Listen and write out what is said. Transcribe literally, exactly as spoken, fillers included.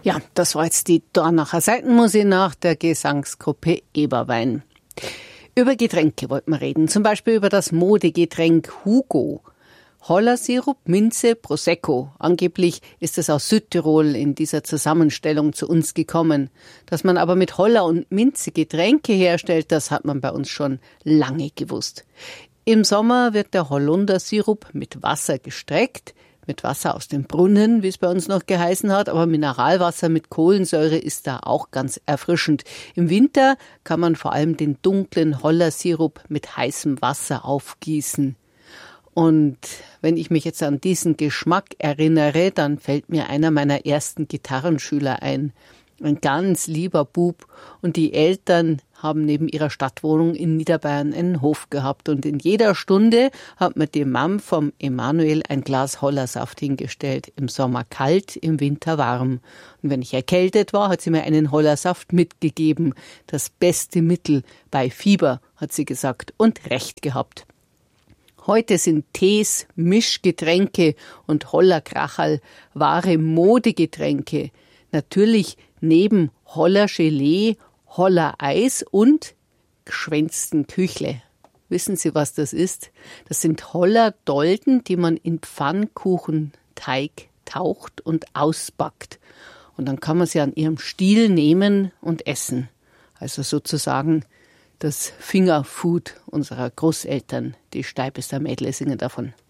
Ja, das war jetzt die Dornacher Seitenmusik nach der Gesangsgruppe Eberwein. Über Getränke wollten wir reden, zum Beispiel über das Modegetränk Hugo. Hollersirup, Minze, Prosecco. Angeblich ist es aus Südtirol in dieser Zusammenstellung zu uns gekommen. Dass man aber mit Holler und Minze Getränke herstellt, das hat man bei uns schon lange gewusst. Im Sommer wird der Holundersirup mit Wasser gestreckt, mit Wasser aus dem Brunnen, wie es bei uns noch geheißen hat, aber Mineralwasser mit Kohlensäure ist da auch ganz erfrischend. Im Winter kann man vor allem den dunklen Hollersirup mit heißem Wasser aufgießen. Und wenn ich mich jetzt an diesen Geschmack erinnere, dann fällt mir einer meiner ersten Gitarrenschüler ein. Ein ganz lieber Bub. Und die Eltern haben neben ihrer Stadtwohnung in Niederbayern einen Hof gehabt. Und in jeder Stunde hat mir die Mam vom Emanuel ein Glas Hollersaft hingestellt. Im Sommer kalt, im Winter warm. Und wenn ich erkältet war, hat sie mir einen Hollersaft mitgegeben. Das beste Mittel bei Fieber, hat sie gesagt. Und recht gehabt. Heute sind Tees, Mischgetränke und Hollerkracherl wahre Modegetränke. Natürlich neben Holler Gelee, Holler Eis und geschwänzten Küchle. Wissen Sie, was das ist? Das sind Holler Dolden, die man in Pfannkuchenteig taucht und ausbackt. Und dann kann man sie an ihrem Stiel nehmen und essen. Also sozusagen das Fingerfood unserer Großeltern. Die Steibester Mädle singen davon.